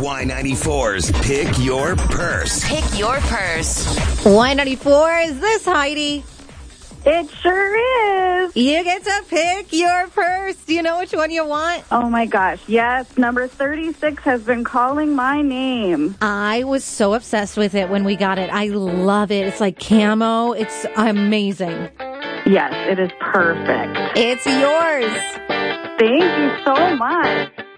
Y94's Pick Your Purse. Pick your purse. Y94, is this Heidi? It sure is. You get to pick your purse. Do you know which one you want? Oh, my gosh. Yes, number 36 has been calling my name. I was so obsessed with it when we got it. I love it. It's like camo. It's amazing. Yes, it is perfect. It's yours. Thank you so much.